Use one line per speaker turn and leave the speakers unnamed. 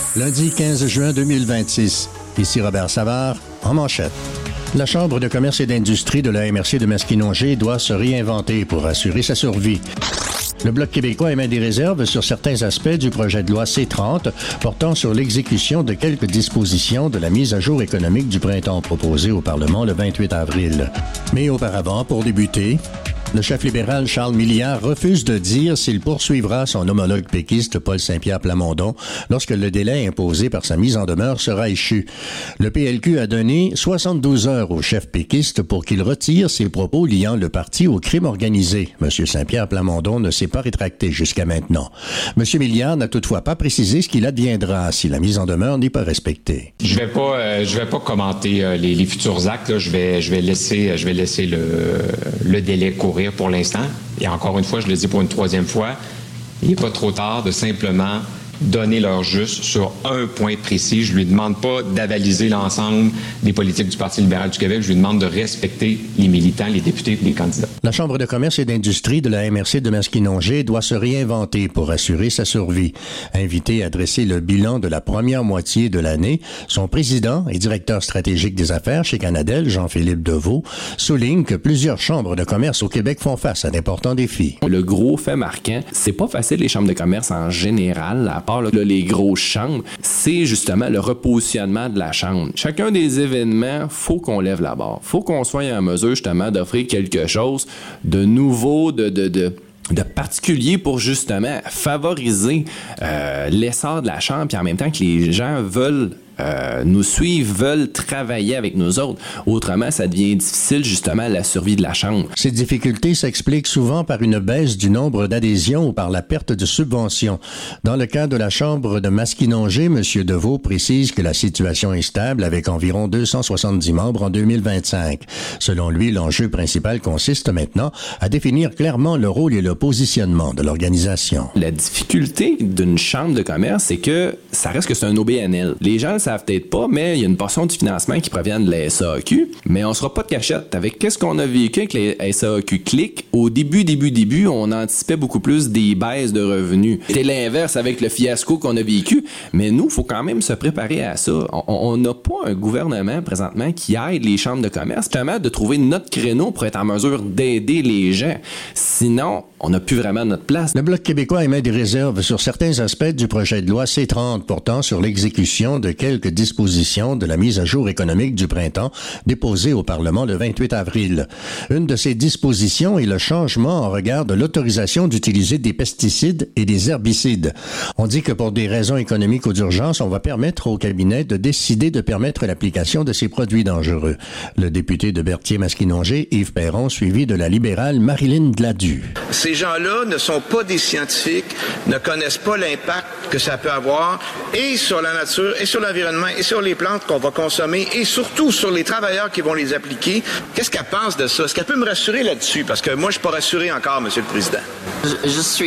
Lundi 15 juin 2026. Ici Robert Savard, en manchette. La Chambre de commerce et d'industrie de la MRC de Maskinongé doit se réinventer pour assurer sa survie. Le Bloc québécois émet des réserves sur certains aspects du projet de loi C-30 portant sur l'exécution de quelques dispositions de la mise à jour économique du printemps proposée au Parlement le 28 avril. Mais auparavant, pour débuter, le chef libéral Charles Milliard refuse de dire s'il poursuivra son homologue péquiste Paul Saint-Pierre Plamondon lorsque le délai imposé par sa mise en demeure sera échu. Le PLQ a donné 72 heures au chef péquiste pour qu'il retire ses propos liant le parti au crime organisé. M. Saint-Pierre Plamondon ne s'est pas rétracté jusqu'à maintenant. M. Milliard n'a toutefois pas précisé ce qu'il adviendra si la mise en demeure n'est pas respectée.
Je vais pas commenter les futurs actes. Là. Je vais laisser le délai courir pour l'instant. Et encore une fois, je le dis pour une troisième fois, il n'est pas trop tard de simplement donner leur juste sur un point précis. Je lui demande pas d'avaliser l'ensemble des politiques du Parti libéral du Québec. Je lui demande de respecter les militants, les députés et les candidats.
La Chambre de commerce et d'industrie de la MRC de Maskinongé doit se réinventer pour assurer sa survie. Invité à dresser le bilan de la première moitié de l'année, son président et directeur stratégique des affaires chez Canadel, Jean-Philippe Deveau, souligne que plusieurs chambres de commerce au Québec font face à d'importants défis.
Le gros fait marquant, c'est pas facile les chambres de commerce en général, à part là, les grosses chambres, c'est justement le repositionnement de la chambre. Chacun des événements, faut qu'on lève la barre. Faut qu'on soit en mesure justement d'offrir quelque chose de nouveau, de particulier pour justement favoriser l'essor de la chambre, puis en même temps que les gens veulent nous suivent, veulent travailler avec nous autres. Autrement, ça devient difficile, justement, la survie de la Chambre.
Ces difficultés s'expliquent souvent par une baisse du nombre d'adhésions ou par la perte de subventions. Dans le cas de la Chambre de Maskinongé, M. Deveau précise que la situation est stable avec environ 270 membres en 2025. Selon lui, l'enjeu principal consiste maintenant à définir clairement le rôle et le positionnement de l'organisation.
La difficulté d'une chambre de commerce, c'est que ça reste que c'est un OBNL. Les gens savent peut-être pas, mais il y a une portion du financement qui provient de la SAQ, mais on sera pas de cachette. Avec qu'est-ce qu'on a vécu avec les SAQ Clic, au début, on anticipait beaucoup plus des baisses de revenus. C'était l'inverse avec le fiasco qu'on a vécu, mais nous, faut quand même se préparer à ça. On n'a pas un gouvernement présentement qui aide les chambres de commerce, justement de trouver notre créneau pour être en mesure d'aider les gens. Sinon, on n'a plus vraiment notre place.
Le Bloc québécois émet des réserves sur certains aspects du projet de loi C-30 portant sur l'exécution de quelques dispositions de la mise à jour économique du printemps déposée au Parlement le 28 avril. Une de ces dispositions est le changement en regard de l'autorisation d'utiliser des pesticides et des herbicides. On dit que pour des raisons économiques ou d'urgence, on va permettre au cabinet de décider de permettre l'application de ces produits dangereux. Le député de Berthier-Maskinongé, Yves Perron, suivi de la libérale Marilyn Gladu.
Ces gens-là ne sont pas des scientifiques, ne connaissent pas l'impact que ça peut avoir et sur la nature et sur l'environnement et sur les plantes qu'on va consommer et surtout sur les travailleurs qui vont les appliquer. Qu'est-ce qu'elle pense de ça? Est-ce qu'elle peut me rassurer là-dessus? Parce que moi, je suis pas rassuré encore, Monsieur le Président.
Je suis